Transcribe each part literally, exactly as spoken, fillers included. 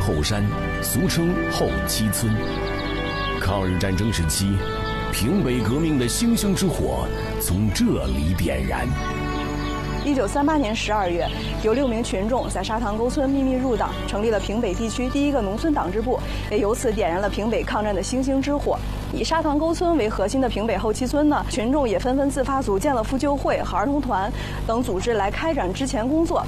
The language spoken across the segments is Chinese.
后山，俗称后七村。抗日战争时期，平北革命的星星之火从这里点燃。 一九三八年十二月，有六名群众在沙塘沟村秘密入党，成立了平北地区第一个农村党支部，也由此点燃了平北抗战的星星之火。以沙塘沟村为核心的平北后七村呢，群众也纷纷自发组建了妇救会和儿童团等组织来开展之前工作。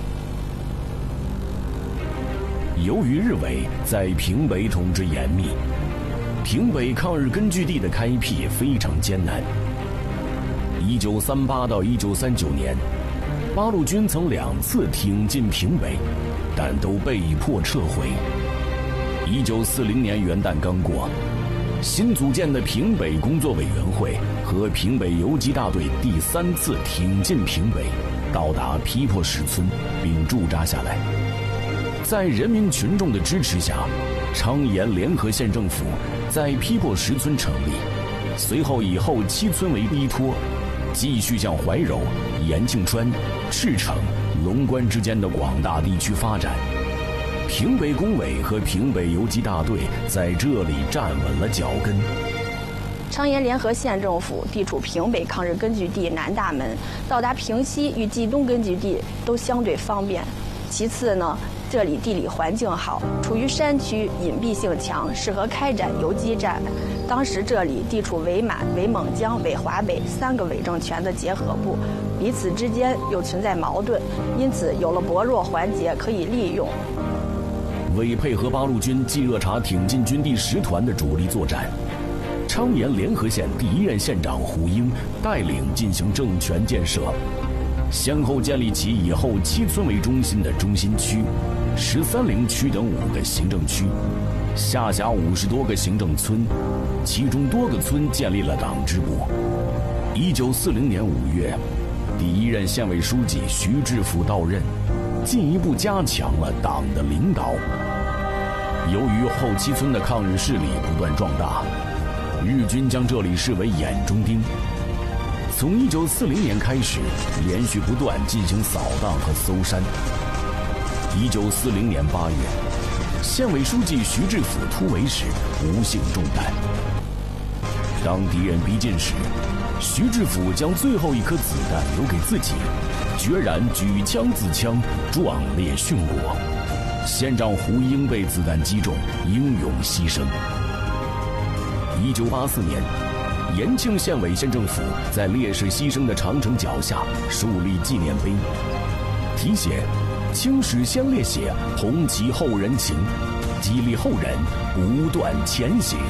由于日伪在平北统治严密，平北抗日根据地的开辟非常艰难。一九三八到一九三九年，八路军曾两次挺进平北，但都被迫撤回。一九四零年元旦刚过，新组建的平北工作委员会和平北游击大队第三次挺进平北，到达批破石村并驻扎下来。在人民群众的支持下，昌岩联合县政府在批破石村成立，随后以后七村为依托，继续向怀柔、延庆川、赤城、龙关之间的广大地区发展。平北工委和平北游击大队在这里站稳了脚跟。 昌岩联合县政府地处平北抗日根据地南大门，到达平西与冀东根据地都相对方便。其次呢，这里地理环境好，处于山区，隐蔽性强，适合开展游击战。当时这里地处伪满、伪蒙江、伪华北三个伪政权的结合部，彼此之间又存在矛盾，因此有了薄弱环节可以利用。 为配合八路军冀鄂察挺进军第十团的主力作战，昌岩联合县第一任县长胡英带领进行政权建设，先后建立起以后七村为中心的中心区、十三陵区等五个行政区，下辖五十多个行政村，其中多个村建立了党支部。一九四零年五月，第一任县委书记徐志甫到任，进一步加强了党的领导。由于后七村的抗日势力不断壮大，日军将这里视为眼中钉。从一九四零年开始，连续不断进行扫荡和搜山。一九四零年八月，县委书记徐志甫突围时无幸中弹。当敌人逼近时，徐志甫将最后一颗子弹留给自己，决然举枪自枪，壮烈殉国。县长胡英被子弹击中，英勇牺牲。一九八四年，延庆县委县政府在烈士牺牲的长城脚下树立纪念碑，题写“青史先烈血，红旗后人情”，激励后人不断前行。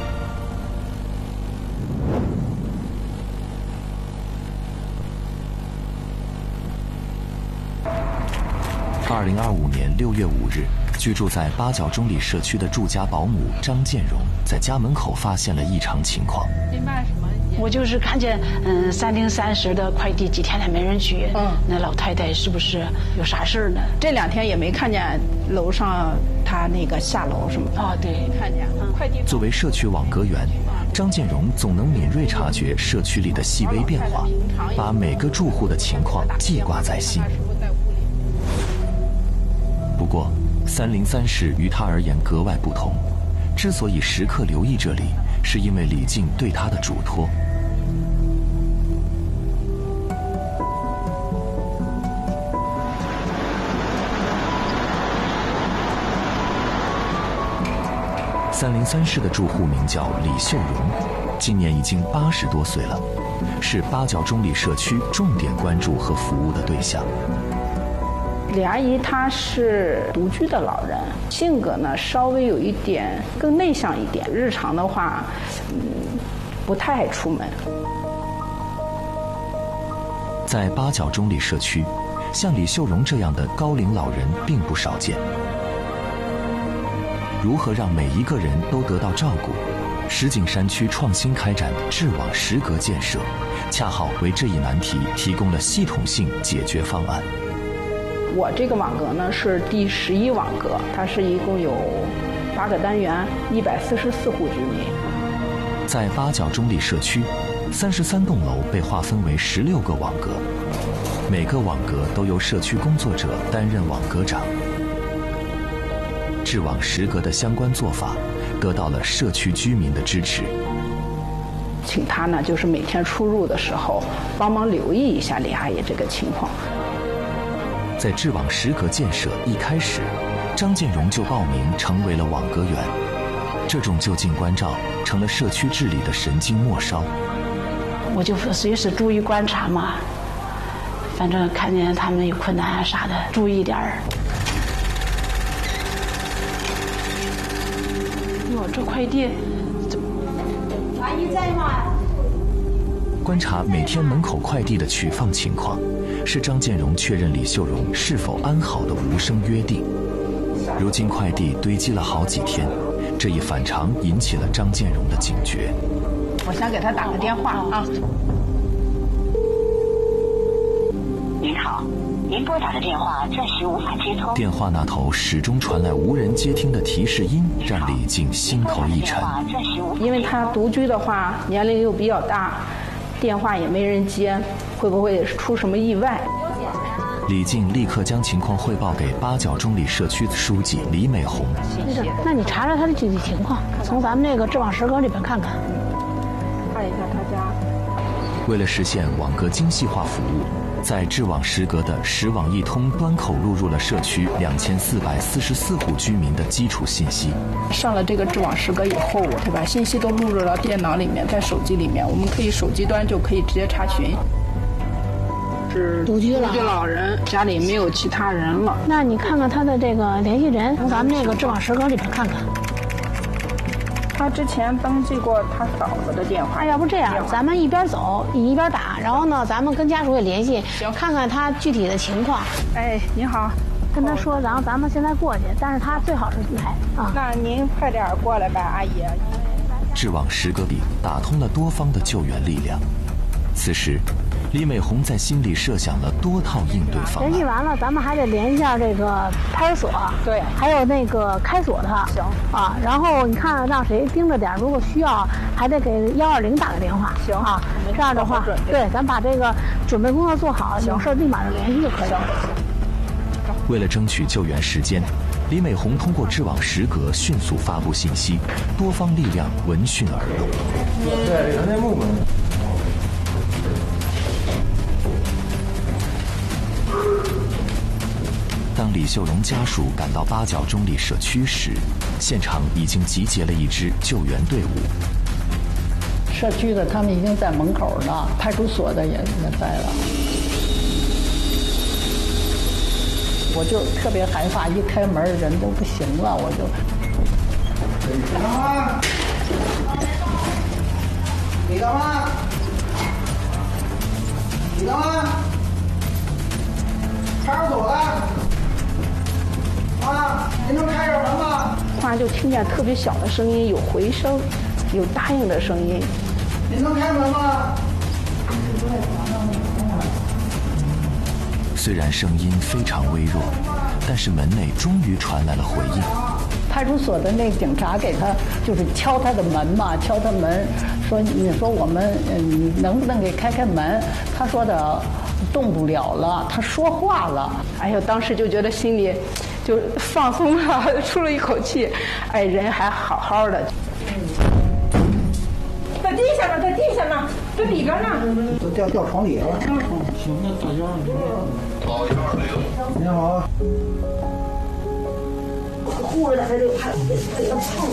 二零二五年六月五日，居住在八角中里社区的住家保姆张建荣在家门口发现了异常情况。 我就是看见，嗯，三零三十的快递几天还没人取，嗯，那老太太是不是有啥事儿呢？ 这两天也没看见楼上他那个下楼什么的。 哦，对， 没看见。嗯，快递。 作为社区网格员，张建荣总能敏锐察觉社区里的细微变化，把每个住户的情况记挂在心。不过，三零三室于他而言格外不同。之所以时刻留意这里，是因为李静对他的嘱托。三零三室的住户名叫李秀荣，今年已经八十多岁了，是八角中里社区重点关注和服务的对象。 李阿姨她是独居的老人，性格呢稍微有一点更内向一点，日常的话，嗯，不太爱出门。 在八角中里社区，像李秀荣这样的高龄老人并不少见。如何让每一个人都得到照顾？石景山区创新开展智网石阁建设，恰好为这一难题提供了系统性解决方案。 我这个网格呢是第十一网格，它是一共有八个单元，一百四十四户居民。 在八角中里社区，三十三栋楼被划分为十六个网格，每个网格都由社区工作者担任网格长。 治网十格的相关做法得到了社区居民的支持。 请他呢，就是每天出入的时候帮忙留意一下李阿姨这个情况。 在治网十格建设一开始，张建荣就报名成为了网格员。这种就近关照成了社区治理的神经末梢。 我就随时注意观察嘛，反正看见他们有困难啊啥的，注意点儿。哟，这快递怎么？ 阿姨在吗？ 观察每天门口快递的取放情况，是张建荣确认李秀荣是否安好的无声约定。如今快递堆积了好几天，这一反常引起了张建荣的警觉。 我想给他打个电话啊。 您好，您拨打的电话暂时无法接通。 电话那头始终传来无人接听的提示音，让李静心头一沉。 因为他独居的话，年龄又比较大，电话也没人接，会不会出什么意外？ 李静立刻将情况汇报给八角中里社区书记李美红。 那个，那你查查他的具体情况，从咱们那个治网十格里边看看。 看一下他家。 为了实现网格精细化服务，在治网十格的实网一通端口录入了社区两千四百四十四户居民的基础信息。 上了这个治网十格以后，对吧？信息都录入到电脑里面，在手机里面，我们可以手机端就可以直接查询。是独居了， 独居老人，家里没有其他人了。 那你看看他的这个联系人，从咱们那个治网十格里边看看。 他之前登记过他嫂子的电话。 哎，要不这样，咱们一边走，你一边打，然后呢，咱们跟家属也联系，看看他具体的情况。 哎，您好， 跟他说，然后咱们现在过去，但是他最好是来啊。 那您快点过来吧，阿姨。 治网十格里打通了多方的救援力量。此时，李美红在心里设想了多套应对方案。 联系完了，咱们还得联系一下这个派出所， 对， 还有那个开锁的。 行啊，然后你看让谁盯着点，如果需要，还得给幺二零打个电话。 行啊，这样的话，对，咱把这个准备工作做好，有事立马就联系就可以了。 为了争取救援时间，李美红通过治网十格迅速发布信息，多方力量闻讯而动。 对，这个内幕嘛。 当李秀荣家属赶到八角中里社区时，现场已经集结了一支救援队伍。 社区的他们已经在门口了，派出所的也也在了。我就特别害怕，一开门人都不行了，我就。 你干嘛？你干嘛？你干嘛？派出所的。啊，您能开点门吗？ 突然就听见特别小的声音，有回声，有答应的声音。 您能开门吗？ 虽然声音非常微弱，但是门内终于传来了回应。 派出所的那个警察给他就是敲他的门嘛，敲他门，说你说我们嗯能不能给开开门？他说的动不了了，他说话了。 哎呦，当时就觉得心里就放松了，出了一口气。哎，人还好好的。在地下呢，在地下呢，在里边呢。 都掉掉床底下了。 行，那打幺二零。 好，幺二零。您好。 护着在这里拍，给他碰。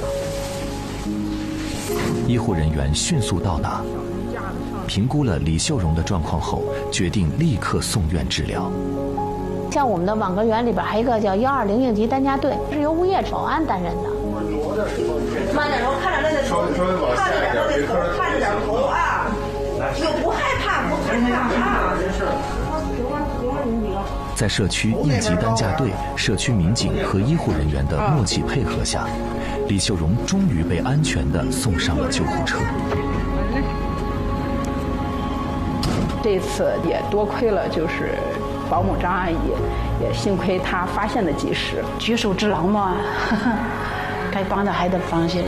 医护人员迅速到达，评估了李秀荣的状况后，决定立刻送院治疗。 像我们的网格员里边还有一个叫幺二零应急担架队，是由物业保安担任的。 慢点说，看着那个头，看着点那个头，看着点头啊，有不害怕，不害怕啊。 在社区应急担架队、社区民警和医护人员的默契配合下，李秀荣终于被安全地送上了救护车。 这次也多亏了就是保姆张阿姨，也幸亏她发现的及时， 举手之劳嘛，该帮的还得帮些。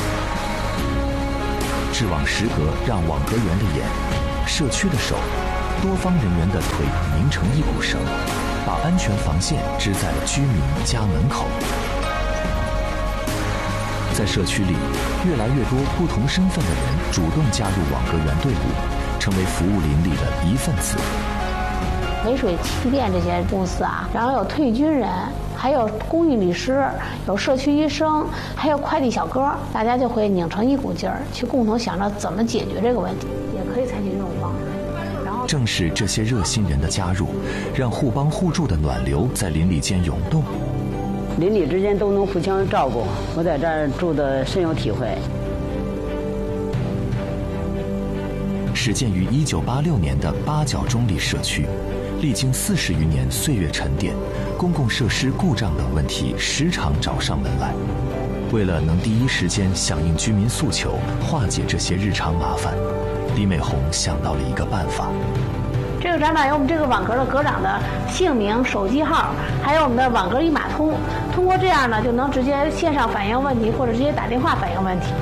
治网十格让网格员的眼，社区的手， 多方人员的腿拧成一股绳，把安全防线支在了居民家门口。在社区里，越来越多不同身份的人主动加入网格员队伍，成为服务邻里的一份子。 煤水气电这些公司啊，然后有退役军人，还有公益律师，有社区医生，还有快递小哥，大家就会拧成一股劲儿，去共同想着怎么解决这个问题，也可以采取这种方式。然后， 正是这些热心人的加入，让互帮互助的暖流在邻里间涌动。 邻里之间都能互相照顾，我在这儿住的深有体会。 始建于一九八六年的八角中里社区，历经四十余年岁月沉淀，公共设施故障等问题时常找上门来。为了能第一时间响应居民诉求，化解这些日常麻烦，李美红想到了一个办法。 这个展板有我们这个网格的格长的姓名、手机号，还有我们的网格一码通。通过这样呢，就能直接线上反映问题，或者直接打电话反映问题。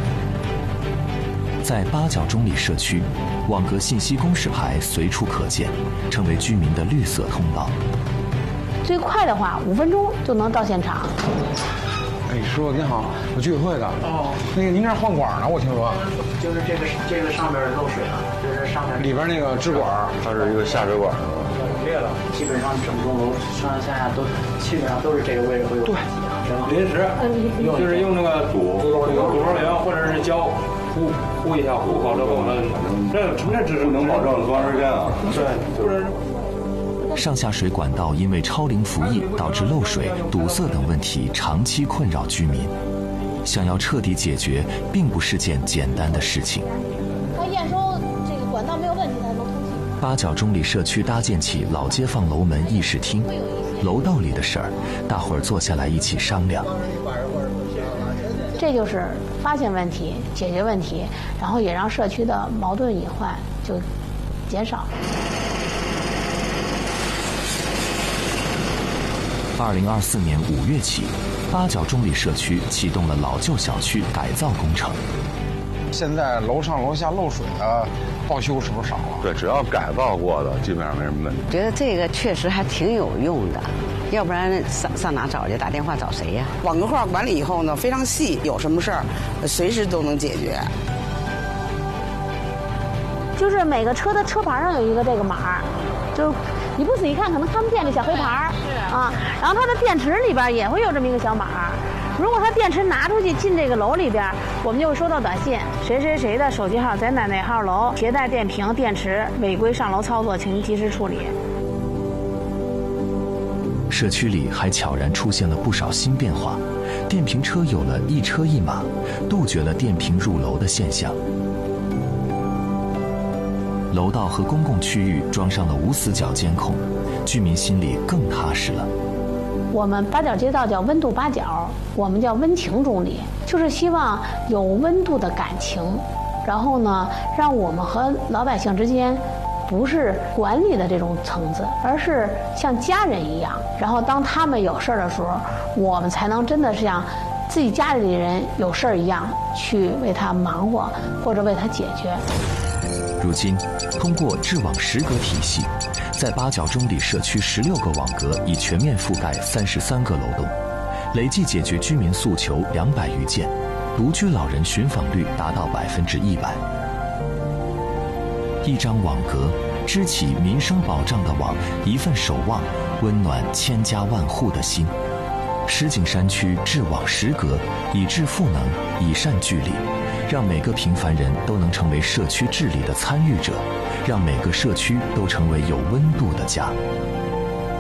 在八角中里社区，网格信息公示牌随处可见，成为居民的绿色通道。 最快的话，五分钟就能到现场。 哎，师傅您好，我居委会的。哦。那个您这儿换管呢？我听说。 就是这个这个上边漏水了，就是上面里边那个支管， 它是一个下水管是吧？ 裂了，基本上整栋楼上上下下都基本上都是这个位置会有。 对，临时就是用那个堵堵堵上梁或者是胶糊糊一下糊，保证我们这城镇支持能保证多长时间啊？ 对，就是。 上下水管道因为超龄服役导致漏水、堵塞等问题长期困扰居民，想要彻底解决，并不是件简单的事情。 他验收这个管道没有问题才能通气。 八角中里社区搭建起老街坊楼门议事厅，楼道里的事儿，大伙儿坐下来一起商量。 这就是发现问题、解决问题，然后也让社区的矛盾隐患就减少。 二零二四年五月起，八角中里社区启动了老旧小区改造工程。 现在楼上楼下漏水的报修是不是少了？ 对，只要改造过的，基本上没什么问题。 觉得这个确实还挺有用的，要不然上上哪找去？打电话找谁呀？ 网格化管理以后呢，非常细，有什么事儿随时都能解决。 就是每个车的车牌上有一个这个码，就你不仔细看可能看不见这小黑牌啊。然后它的电池里边也会有这么一个小码。如果它电池拿出去进这个楼里边，我们就会收到短信，谁谁谁的手机号在哪哪号楼携带电瓶、电池违规上楼操作，请及时处理。 社区里还悄然出现了不少新变化，电瓶车有了一车一码，杜绝了电瓶入楼的现象。楼道和公共区域装上了无死角监控，居民心里更踏实了。 我们八角街道叫温度八角，我们叫温情中里，就是希望有温度的感情，然后呢，让我们和老百姓之间不是管理的这种层次，而是像家人一样。然后当他们有事儿的时候，我们才能真的是像自己家里的人有事儿一样去为他忙活或者为他解决。 如今，通过智网十格体系，在八角中里社区十六个网格已全面覆盖三十三个楼栋，累计解决居民诉求两百余件，独居老人寻访率达到百分之一百。一张网格，支起民生保障的网，一份守望，温暖千家万户的心。石景山区智网十格，以智赋能，以善聚力，让每个平凡人都能成为社区治理的参与者，让每个社区都成为有温度的家。